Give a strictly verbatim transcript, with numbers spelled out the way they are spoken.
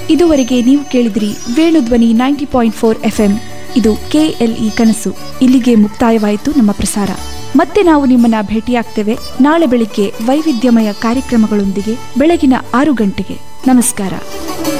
ಇದುವರೆಗೆ ನೀವು ಕೇಳಿದ್ರಿ Venudhwani ninety point four F M. ಇದು ಕೆಎಲ್ಇ ಕನಸು. ಇಲ್ಲಿಗೆ ಮುಕ್ತಾಯವಾಯಿತು ನಮ್ಮ ಪ್ರಸಾರ. ಮತ್ತೆ ನಾವು ನಿಮ್ಮನ್ನ ಭೇಟಿಯಾಗ್ತೇವೆ ನಾಳೆ ಬೆಳಿಗ್ಗೆ ವೈವಿಧ್ಯಮಯ ಕಾರ್ಯಕ್ರಮಗಳೊಂದಿಗೆ ಬೆಳಗಿನ ಆರು ಗಂಟೆಗೆ. ನಮಸ್ಕಾರ.